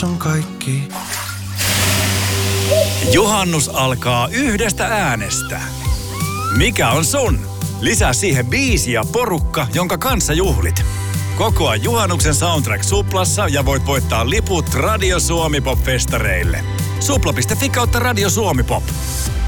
on kaikki. Juhannus alkaa yhdestä äänestä. Mikä on sun? Lisää siihen biisi ja porukka, jonka kanssa juhlit. Kokoa juhannuksen soundtrack Suplassa ja voit voittaa liput Radio Suomi Pop-festareille. Supla.fi/Radio Suomi Pop.